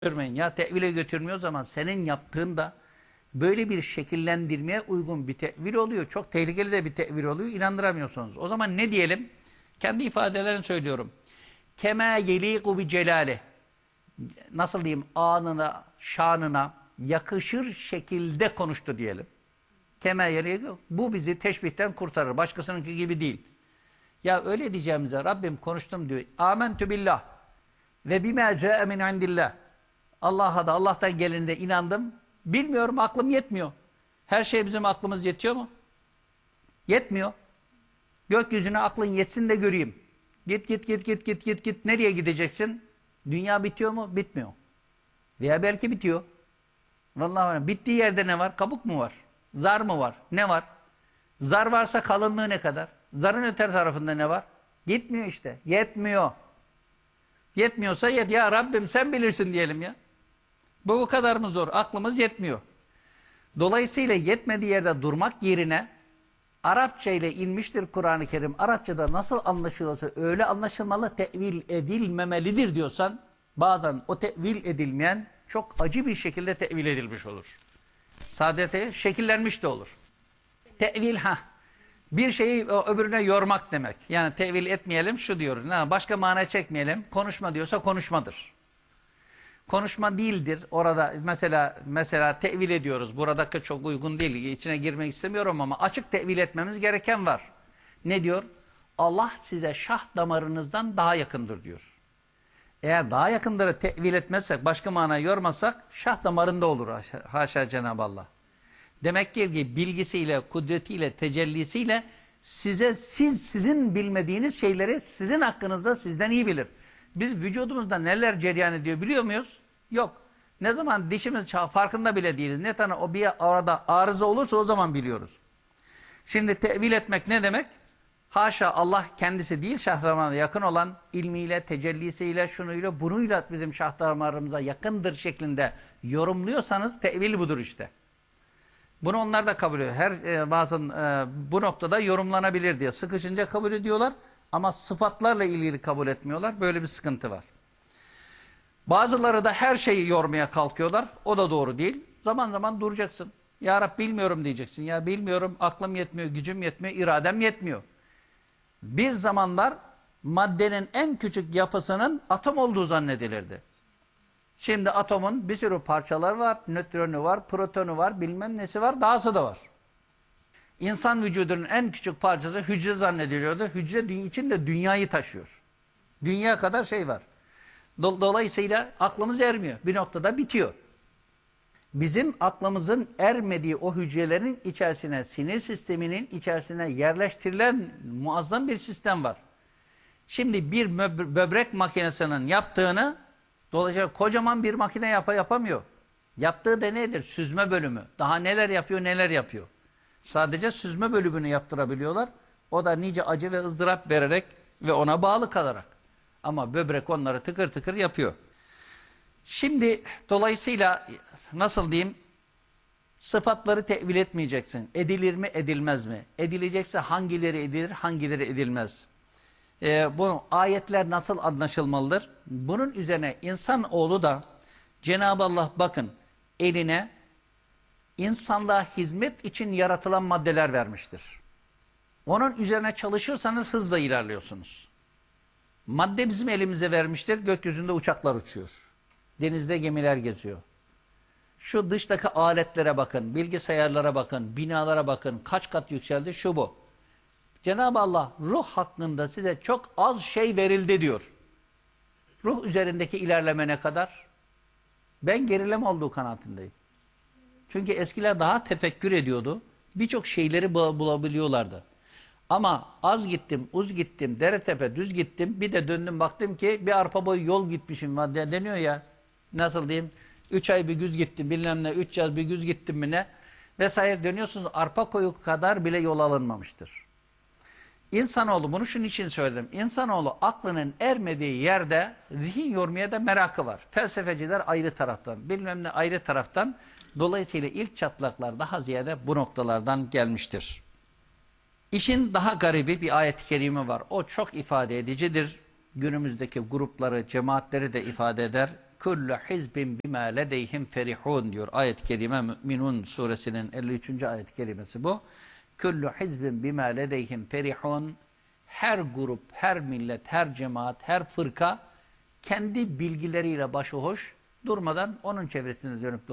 götürmeyin. Ya tevile götürmüyor zaman senin yaptığın da böyle bir şekillendirmeye uygun bir tevil oluyor. Çok tehlikeli de bir tevil oluyor. İnandıramıyorsunuz. O zaman ne diyelim? Kendi ifadelerini söylüyorum. Kema yeliku bi celali. Nasıl diyeyim? Anına, şanına yakışır şekilde konuştu diyelim. Kema yeliku. Bu bizi teşbihten kurtarır. Başkasınınki gibi değil. Ya öyle diyeceğimize Rabbim konuştum diyor. Âmentü billah ve bimâ câe min indillah. Allah'a da Allah'tan gelinde inandım. Bilmiyorum, aklım yetmiyor. Her şey bizim aklımız yetiyor mu? Yetmiyor. Gökyüzüne aklın yetsin de göreyim. Git. Nereye gideceksin? Dünya bitiyor mu? Bitmiyor. Veya belki bitiyor. Vallahi bittiği yerde ne var? Kabuk mu var? Zar mı var? Ne var? Zar varsa kalınlığı ne kadar? Zarın öter tarafında ne var? Gitmiyor işte. Yetmiyor. Yetmiyorsa ya Rabbim sen bilirsin diyelim ya. Bu kadar mı zor? Aklımız yetmiyor. Dolayısıyla yetmediği yerde durmak yerine Arapça ile inmiştir Kur'an-ı Kerim. Arapçada nasıl anlaşılıyorsa öyle anlaşılmalı, tevil edilmemelidir diyorsan bazen o tevil edilmeyen çok acı bir şekilde tevil edilmiş olur. Sadece şekillenmiş de olur. Tevil bir şeyi öbürüne yormak demek. Yani tevil etmeyelim şu diyoruz. Başka mana çekmeyelim. Konuşma diyorsa konuşmadır. Konuşma değildir. Orada mesela tevil ediyoruz. Buradaki çok uygun değil. İçine girmek istemiyorum ama açık tevil etmemiz gereken var. Ne diyor? Allah size şah damarınızdan daha yakındır diyor. Eğer daha yakındırı tevil etmezsek, başka manayı yormazsak şah damarında olur haşa Cenab-ı Allah. Demek ki bilgisiyle, kudretiyle, tecellisiyle sizin bilmediğiniz şeyleri sizin hakkınızda sizden iyi bilir. Biz vücudumuzda neler cereyan ediyor biliyor muyuz? Yok. Ne zaman dişimiz farkında bile değiliz. Ne tane o bir arada arıza olursa o zaman biliyoruz. Şimdi tevil etmek ne demek? Haşa Allah kendisi değil şah damarına yakın olan ilmiyle, tecellisiyle, şunuyla, bunuyla bizim şah damarımıza yakındır şeklinde yorumluyorsanız tevil budur işte. Bunu onlar da kabul ediyor. Bazen bu noktada yorumlanabilir diye. Sıkışınca kabul ediyorlar ama sıfatlarla ilgili kabul etmiyorlar. Böyle bir sıkıntı var. Bazıları da her şeyi yormaya kalkıyorlar. O da doğru değil. Zaman zaman duracaksın. Ya Rab bilmiyorum diyeceksin. Ya bilmiyorum, aklım yetmiyor, gücüm yetmiyor, iradem yetmiyor. Bir zamanlar maddenin en küçük yapısının atom olduğu zannedilirdi. Şimdi atomun bir sürü parçalar var, nötronu var, protonu var, bilmem nesi var, dahası da var. İnsan vücudunun en küçük parçası hücre zannediliyordu. Hücre içinde dünyayı taşıyor. Dünya kadar şey var. Dolayısıyla aklımız ermiyor. Bir noktada bitiyor. Bizim aklımızın ermediği o hücrelerin içerisine, sinir sisteminin içerisine yerleştirilen muazzam bir sistem var. Şimdi bir böbrek makinesinin yaptığını dolayısıyla kocaman bir makine yapamıyor. Yaptığı da nedir? Süzme bölümü. Daha neler yapıyor, neler yapıyor. Sadece süzme bölümünü yaptırabiliyorlar. O da nice acı ve ızdırap vererek ve ona bağlı kalarak. Ama böbrek onları tıkır tıkır yapıyor. Şimdi dolayısıyla nasıl diyeyim? Sıfatları tevil etmeyeceksin. Edilir mi, edilmez mi? Edilecekse hangileri edilir, hangileri edilmez? Bu ayetler nasıl anlaşılmalıdır? Bunun üzerine insanoğlu da Cenab-ı Allah bakın eline insanlığa hizmet için yaratılan maddeler vermiştir. Onun üzerine çalışırsanız hızla ilerliyorsunuz. Madde bizim elimize vermiştir. Gökyüzünde uçaklar uçuyor. Denizde gemiler geziyor. Şu dıştaki aletlere bakın, bilgisayarlara bakın, binalara bakın. Kaç kat yükseldi şu bu. Cenab-ı Allah ruh hakkında size çok az şey verildi diyor. Ruh üzerindeki ilerleme ne kadar? Ben gerileme olduğu kanaatindeyim. Çünkü eskiler daha tefekkür ediyordu. Birçok şeyleri bulabiliyorlardı. Ama az gittim, uz gittim, dere tepe düz gittim. Bir de döndüm baktım ki bir arpa boyu yol gitmişim deniyor ya. Nasıl diyeyim? 3 ay bir güz gittim bilmem ne, 3 yaz bir güz gittim mi ne? Vesaire dönüyorsunuz arpa koyu kadar bile yol alınmamıştır. İnsanoğlu bunu şunun için söyledim. İnsanoğlu aklının ermediği yerde zihin yormaya da merakı var. Felsefeciler ayrı taraftan, bilmem ne ayrı taraftan. Dolayısıyla ilk çatlaklar daha ziyade bu noktalardan gelmiştir. İşin daha garibi bir ayet-i kerime var. O çok ifade edicidir. Günümüzdeki grupları, cemaatleri de ifade eder. kullu hizbin bima ledeyhim ferihun diyor. Ayet-i kerime Mü'minun suresinin 53. ayet-i kerimesi bu. Kullu hizbin bima ledeyhim ferihun. Her grup, her millet, her cemaat, her fırka kendi bilgileriyle başıhoş durmadan onun çevresinde dönüp